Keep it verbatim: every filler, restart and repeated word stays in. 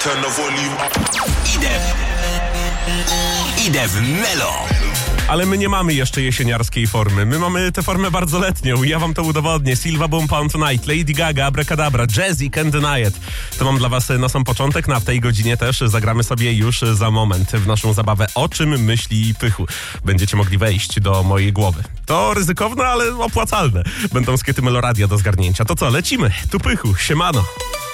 turn the volume up. Idę. Idę w Melo. Ale my nie mamy jeszcze jesieniarskiej formy. My mamy tę formę bardzo letnią i ja wam to udowodnię. Silva Boom Pound Tonight, Lady Gaga, Abracadabra, Jazzy, Can't Deny It. To mam dla was na sam początek, no a w tej godzinie też zagramy sobie już za moment w naszą zabawę O czym myśli Pychu. Będziecie mogli wejść do mojej głowy. To ryzykowne, ale opłacalne. Będą skiety Meloradia do zgarnięcia. To co, lecimy? Tu Pychu, siemano.